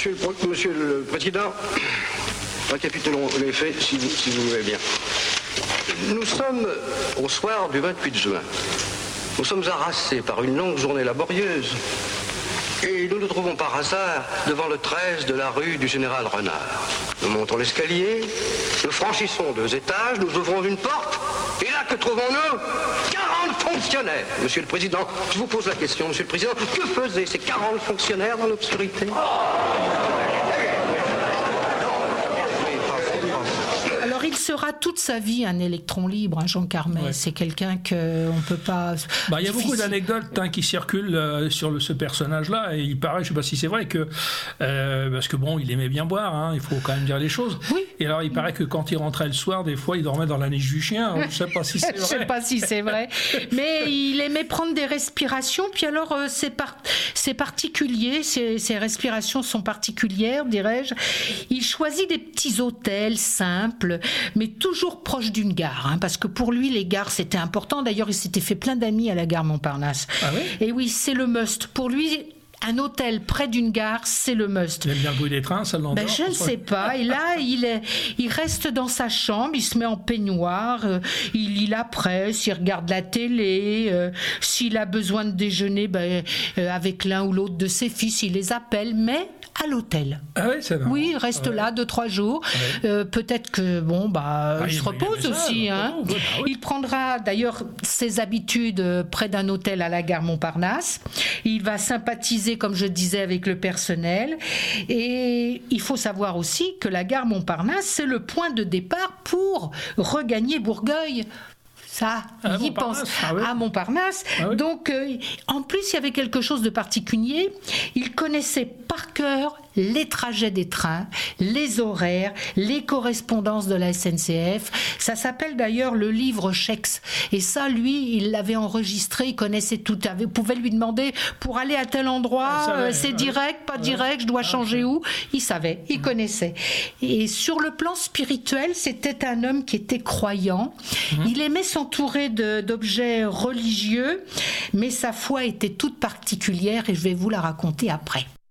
Monsieur le Président, récapitulons les faits, si vous voulez bien. Nous sommes au soir du 28 juin. Nous sommes harassés par une longue journée laborieuse et nous nous trouvons par hasard devant le 13 de la rue du Général Renard. Nous montons l'escalier, nous franchissons 2 étages, nous ouvrons une porte et là, que trouvons-nous ? 40 fonctionnaires. Monsieur le Président, je vous pose la question, Monsieur le Président, que faisaient ces 40 fonctionnaires dans l'obscurité ? Alors, il sera toute sa vie un électron libre, hein, Jean Carmet. Ouais. C'est quelqu'un qu'on ne peut pas... Il y a beaucoup d'anecdotes qui circulent sur ce personnage-là, et il paraît, je ne sais pas si c'est vrai, que parce que bon, il aimait bien boire, hein, il faut quand même dire les choses. Oui. Et alors, il paraît que quand il rentrait le soir, des fois, il dormait dans la niche du chien. Je ne sais pas si c'est vrai. Je ne sais pas si c'est vrai. Mais il aimait prendre des respirations, puis alors, c'est particulier, ces respirations sont particulières, dirais-je. Il choisit des petits hôtels simples, mais toujours proches d'une gare, hein, parce que pour lui, les gares, c'était important. D'ailleurs, il s'était fait plein d'amis à la gare Montparnasse. Ah oui ? Et oui, c'est le must. Pour lui, un hôtel près d'une gare, c'est le must. Il aime bien le bruit des trains, ça l'endort. Je ne sais pas. Et là, il reste dans sa chambre, il se met en peignoir, il lit la presse, il regarde la télé. S'il a besoin de déjeuner, avec l'un ou l'autre de ses fils, il les appelle, mais à l'hôtel. Ah oui, c'est marrant. Oui, il reste là 2-3 jours. Ouais. Peut-être que il se repose aussi. Il prendra d'ailleurs ses habitudes près d'un hôtel à la gare Montparnasse. Il va sympathiser, comme je disais, avec le personnel. Et il faut savoir aussi que la gare Montparnasse, c'est le point de départ pour regagner Bourgueil. Ça, il y pense à Montparnasse. Ah oui. Donc, en plus, il y avait quelque chose de particulier. Il connaissait par cœur les trajets des trains, les horaires, les correspondances de la SNCF. Ça s'appelle d'ailleurs le livre Chex. Et ça, lui, il l'avait enregistré, il connaissait tout. Vous pouvez lui demander, pour aller à tel endroit, c'est direct, pas direct, je dois changer où. Il savait, il connaissait. Et sur le plan spirituel, c'était un homme qui était croyant. Il aimait s'entourer d'objets religieux, mais sa foi était toute particulière et je vais vous la raconter après.